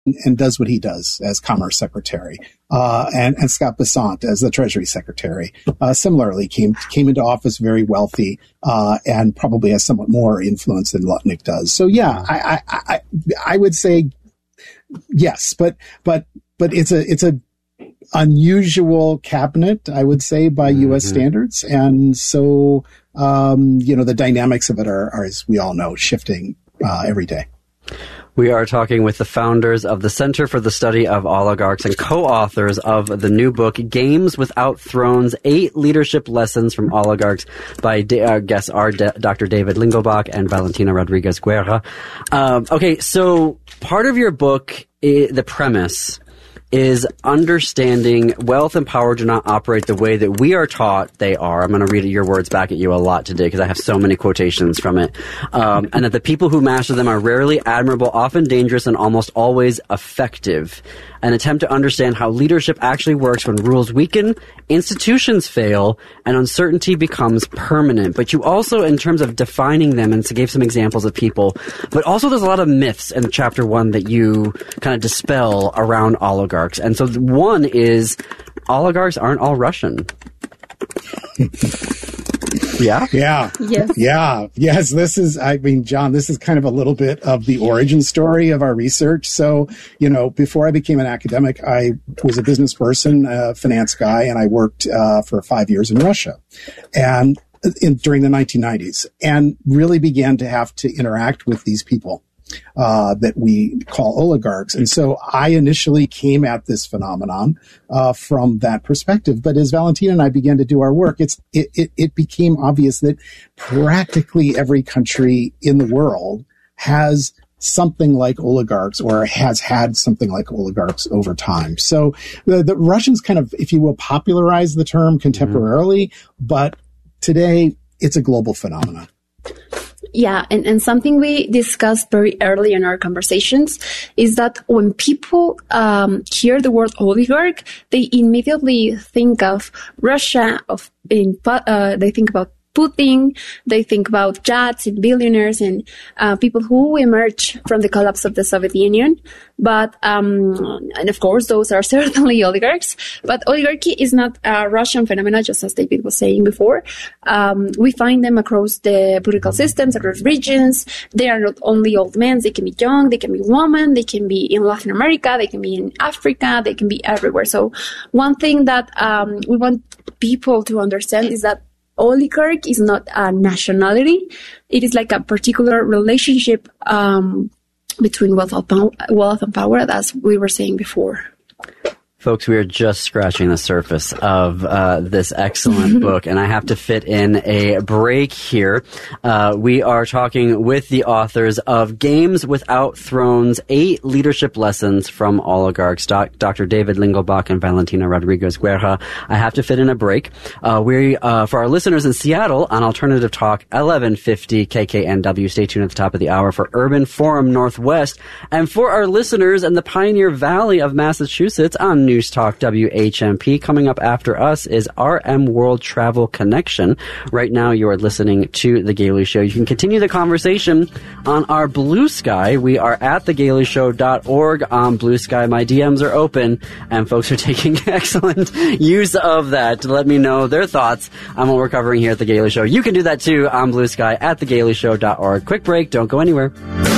and does what he does as Commerce Secretary, and Scott Bessent as the Treasury Secretary. Similarly, came into office very wealthy, and probably has somewhat more influence than Lutnick does. So yeah, I would say yes, but it's a unusual cabinet, I would say, by U.S. standards, and so the dynamics of it are, as we all know, shifting every day. We are talking with the founders of the Center for the Study of Oligarchs and co-authors of the new book, Games Without Thrones, 8 Leadership Lessons from Oligarchs, by our guests are Dr. David Lingelbach and Valentina Rodriguez Guerra. Okay, so part of your book, the premise is understanding wealth and power do not operate the way that we are taught they are. I'm going to read your words back at you a lot today because I have so many quotations from it. And that the people who master them are rarely admirable, often dangerous, and almost always effective. An attempt to understand how leadership actually works when rules weaken, institutions fail, and uncertainty becomes permanent. But you also, in terms of defining them, and gave some examples of people, but also there's a lot of myths in chapter 1 that you kind of dispel around oligarchs. And so one is oligarchs aren't all Russian. Yeah? Yeah. Yes. Yeah. Yes. John, this is kind of a little bit of the origin story of our research. So, before I became an academic, I was a business person, a finance guy, and I worked for 5 years in Russia and during the 1990s, and really began to have to interact with these people that we call oligarchs. And so I initially came at this phenomenon from that perspective. But as Valentina and I began to do our work, it became obvious that practically every country in the world has something like oligarchs or has had something like oligarchs over time. So the Russians kind of, if you will, popularized the term contemporarily, but today it's a global phenomenon. Yeah, and something we discussed very early in our conversations is that when people hear the word oligarch, they immediately think of Russia, they think about Putin, they think about yachts and billionaires and people who emerge from the collapse of the Soviet Union. But, and of course, those are certainly oligarchs. But oligarchy is not a Russian phenomenon, just as David was saying before. We find them across the political systems, across regions. They are not only old men, they can be young, they can be women, they can be in Latin America, they can be in Africa, they can be everywhere. So one thing that we want people to understand is that oligarch is not a nationality. It is like a particular relationship between wealth and power, as we were saying before. Folks, we are just scratching the surface of this excellent book, and I have to fit in a break here. We are talking with the authors of Games Without Thrones, 8 Leadership Lessons from Oligarchs, Dr. David Lingelbach and Valentina Rodriguez Guerra. I have to fit in a break. For our listeners in Seattle on Alternative Talk 1150 KKNW, stay tuned at the top of the hour for Urban Forum Northwest. And for our listeners in the Pioneer Valley of Massachusetts on News Talk WHMP. Coming up after us is RM World Travel Connection. Right now you are listening to The Gailey Show. You can continue the conversation on our Blue Sky. We are at thegaileyshow.org on Blue Sky. My DMs are open and folks are taking excellent use of that to let me know their thoughts on what we're covering here at The Gailey Show. You can do that too on Blue Sky at thegaileyshow.org. Quick break. Don't go anywhere.